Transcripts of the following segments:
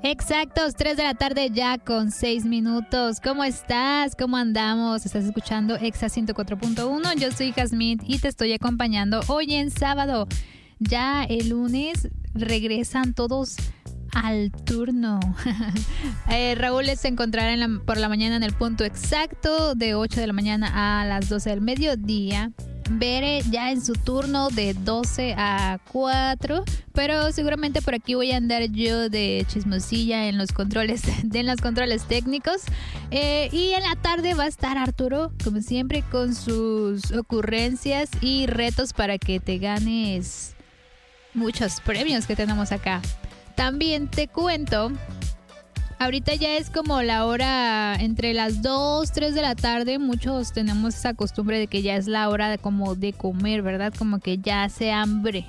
Exactos, 3 de la tarde ya con 6 minutos. ¿Cómo estás? ¿Cómo andamos? Estás escuchando Exa 104.1. Yo soy Jazmín y te estoy acompañando hoy en sábado. Ya el lunes regresan todos al turno. Raúl se encontrará por la mañana en el punto exacto de 8 de la mañana a las 12 del mediodía. Bere ya en su turno de 12 a 4, pero seguramente por aquí voy a andar yo de chismosilla en los controles técnicos. Y en la tarde va a estar Arturo, como siempre, con sus ocurrencias y retos para que te ganes muchos premios que tenemos acá. También te cuento, ahorita ya es como la hora entre las 2, 3 de la tarde. Muchos tenemos esa costumbre de que ya es la hora de comer, ¿verdad? Como que ya hace hambre.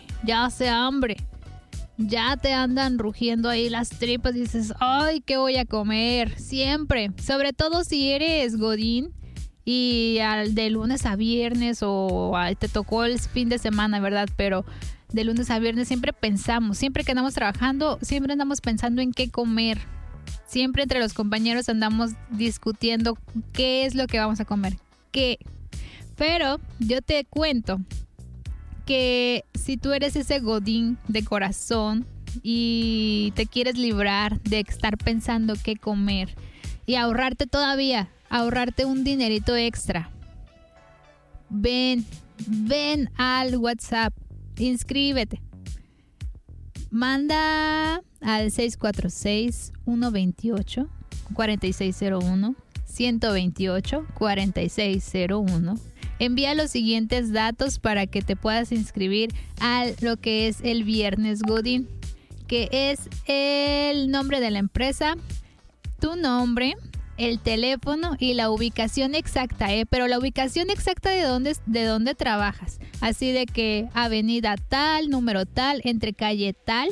Ya te andan rugiendo ahí las tripas y dices, ¡ay, qué voy a comer! Siempre, sobre todo si eres godín y de lunes a viernes o te tocó el fin de semana, ¿verdad? Pero de lunes a viernes siempre que andamos trabajando, siempre andamos pensando en qué comer. Siempre entre los compañeros andamos discutiendo qué es lo que vamos a comer. ¿Qué? Pero yo te cuento que si tú eres ese godín de corazón y te quieres librar de estar pensando qué comer y ahorrarte un dinerito extra, ven al WhatsApp, inscríbete. Manda al 646-128-4601, 128-4601. Envía los siguientes datos para que te puedas inscribir a lo que es el Viernes Godín, que es el nombre de la empresa, tu nombre, el teléfono y la ubicación exacta, pero la ubicación exacta de dónde trabajas. Así de que avenida tal, número tal, entre calle tal,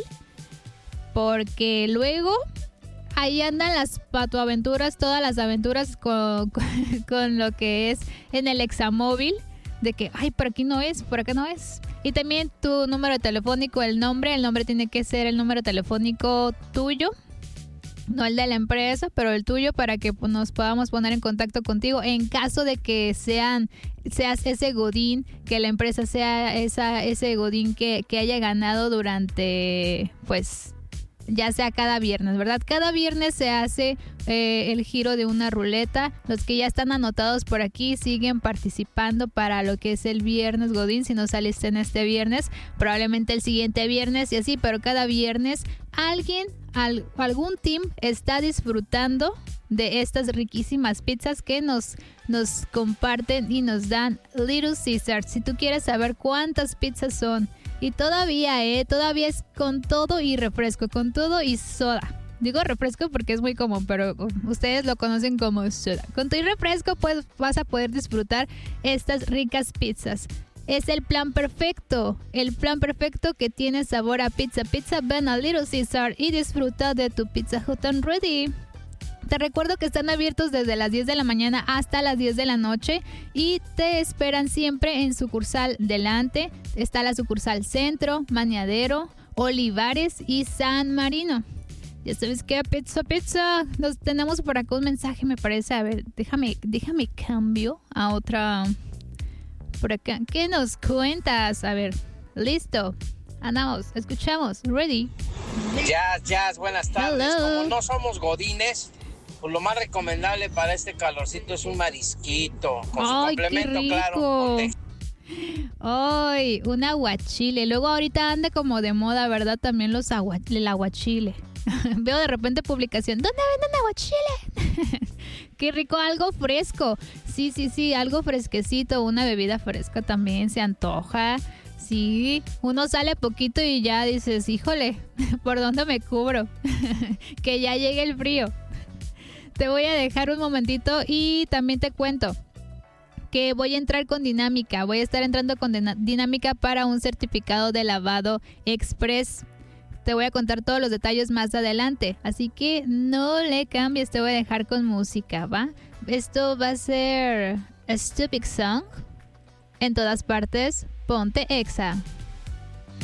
porque luego ahí andan las patoaventuras, todas las aventuras con lo que es en el examóvil, de que, ay, por aquí no es, por acá no es. Y también tu número telefónico, el nombre tiene que ser el número telefónico tuyo, no el de la empresa, pero el tuyo, para que nos podamos poner en contacto contigo en caso de que seas ese godín, que la empresa sea ese godín que haya ganado durante, pues, ya sea cada viernes, ¿verdad? Cada viernes se hace el giro de una ruleta. Los que ya están anotados por aquí siguen participando para lo que es el Viernes Godín. Si no saliste en este viernes, probablemente el siguiente viernes y así, pero cada viernes algún team está disfrutando de estas riquísimas pizzas que nos comparten y nos dan Little Caesars. Si tú quieres saber cuántas pizzas son, y todavía es con todo y refresco, con todo y soda. Digo refresco porque es muy común, pero ustedes lo conocen como soda. Con todo y refresco, pues vas a poder disfrutar estas ricas pizzas. Es el plan perfecto que tiene sabor a pizza. Ven a Little Caesar y disfruta de tu Pizza Hut and Ready. Te recuerdo que están abiertos desde las 10 de la mañana hasta las 10 de la noche y te esperan siempre en sucursal Delante. Está la sucursal Centro, Maniadero, Olivares y San Marino. Ya sabes que pizza. Nos tenemos por acá un mensaje, me parece. A ver, déjame cambio a otra por acá. ¿Qué nos cuentas? A ver, listo. Andamos, escuchamos. Ready. Jazz, buenas tardes. Hello. Como no somos godines, pues lo más recomendable para este calorcito es un marisquito. Con su complemento, qué rico. claro. Ay, un aguachile. Luego ahorita anda como de moda, ¿verdad? También el aguachile. Veo de repente publicación, ¿dónde venden aguachile? Qué rico, algo fresco. Sí, algo fresquecito, una bebida fresca también se antoja. Sí, uno sale poquito y ya dices, híjole, ¿por dónde me cubro? Que ya llegue el frío. Te voy a dejar un momentito y también te cuento que voy a entrar con dinámica. Voy a estar entrando con dinámica para un certificado de lavado express. Te voy a contar todos los detalles más adelante, así que no le cambies, te voy a dejar con música, ¿va? Esto va a ser a Stupid Song. En todas partes, ponte Exa.